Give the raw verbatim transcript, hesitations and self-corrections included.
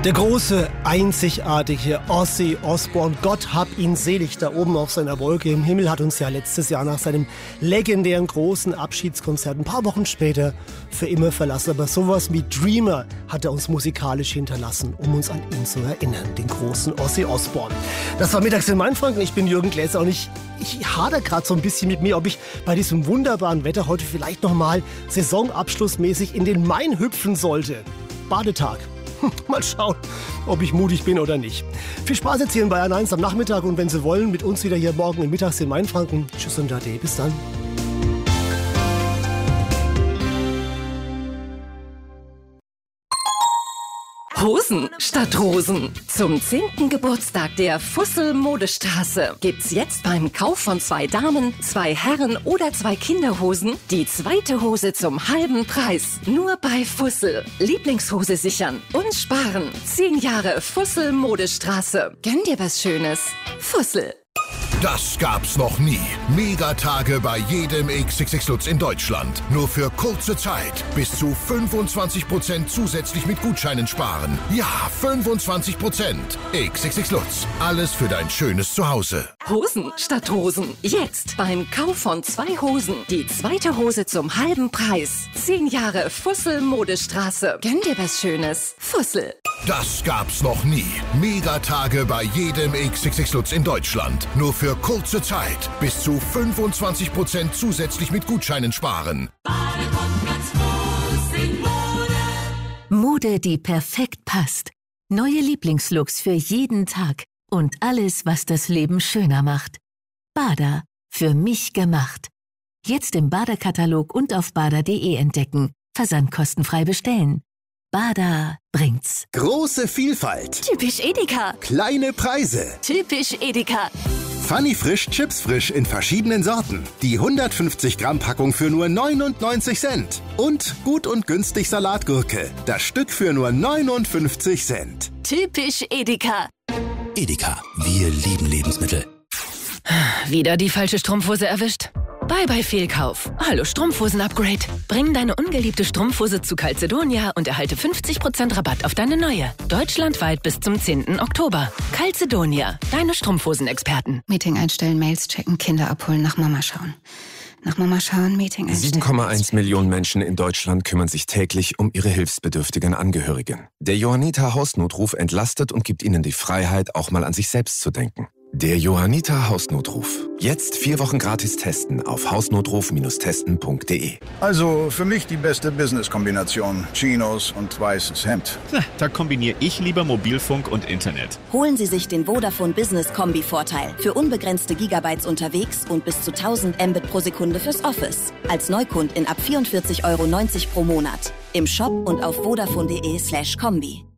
Der große, einzigartige Ozzy Osbourne, Gott hab ihn selig, da oben auf seiner Wolke im Himmel, hat uns ja letztes Jahr nach seinem legendären großen Abschiedskonzert ein paar Wochen später für immer verlassen. Aber sowas wie Dreamer hat er uns musikalisch hinterlassen, um uns an ihn zu erinnern, den großen Ozzy Osbourne. Das war Mittags in Mainfranken. Ich bin Jürgen Gläser und ich, ich hader gerade so ein bisschen mit mir, ob ich bei diesem wunderbaren Wetter heute vielleicht nochmal saisonabschlussmäßig in den Main hüpfen sollte. Badetag. Mal schauen, ob ich mutig bin oder nicht. Viel Spaß jetzt hier in Bayern eins am Nachmittag und wenn Sie wollen, mit uns wieder hier morgen im Mittags in Mainfranken. Tschüss und Ade. Bis dann. Hosen statt Rosen. Zum zehnten Geburtstag der Fussel-Modestraße gibt's jetzt beim Kauf von zwei Damen, zwei Herren oder zwei Kinderhosen die zweite Hose zum halben Preis. Nur bei Fussel. Lieblingshose sichern und sparen. Zehn Jahre Fussel-Modestraße. Gönn dir was Schönes. Fussel. Das gab's noch nie. Megatage bei jedem X X X Lutz in Deutschland. Nur für kurze Zeit. Bis zu fünfundzwanzig Prozent zusätzlich mit Gutscheinen sparen. Ja, fünfundzwanzig Prozent. X X X Lutz. Alles für dein schönes Zuhause. Hosen statt Rosen. Jetzt beim Kauf von zwei Hosen die zweite Hose zum halben Preis. Zehn Jahre Fussel-Modestraße. Gönn dir was Schönes. Fussel. Das gab's noch nie. Megatage bei jedem X X X Lutz in Deutschland. Nur für kurze Zeit. Bis zu fünfundzwanzig Prozent zusätzlich mit Gutscheinen sparen. Mode, die perfekt passt. Neue Lieblingslooks für jeden Tag. Und alles, was das Leben schöner macht. Bada. Für mich gemacht. Jetzt im Bada-Katalog und auf bada punkt de entdecken. Versandkostenfrei bestellen. Bada bringt's. Große Vielfalt. Typisch Edeka. Kleine Preise. Typisch Edeka. Funny Frisch, Chips Frisch in verschiedenen Sorten. Die hundertfünfzig Gramm Packung für nur neunundneunzig Cent. Und gut und günstig Salatgurke. Das Stück für nur neunundfünfzig Cent. Typisch Edeka. Edeka. Wir lieben Lebensmittel. Wieder die falsche Strumpfhose erwischt? Bye bye Fehlkauf. Hallo Strumpfhosen-Upgrade. Bring deine ungeliebte Strumpfhose zu Calzedonia und erhalte fünfzig Prozent Rabatt auf deine neue. Deutschlandweit bis zum zehnten Oktober. Calzedonia, deine Strumpfhosen-Experten. Meeting einstellen, Mails checken, Kinder abholen, nach Mama schauen. Nach Mama schauen, Meeting einstellen. sieben Komma eins Millionen Menschen in Deutschland kümmern sich täglich um ihre hilfsbedürftigen Angehörigen. Der Johanniter Hausnotruf entlastet und gibt ihnen die Freiheit, auch mal an sich selbst zu denken. Der Johanniter Hausnotruf. Jetzt vier Wochen gratis testen auf hausnotruf testen punkt de. Also für mich die beste Business-Kombination. Chinos und weißes Hemd. Da kombiniere ich lieber Mobilfunk und Internet. Holen Sie sich den Vodafone Business Kombi-Vorteil. Für unbegrenzte Gigabytes unterwegs und bis zu tausend Mbit pro Sekunde fürs Office. Als Neukundin ab vierundvierzig Euro neunzig pro Monat. Im Shop und auf vodafone punkt de slash kombi.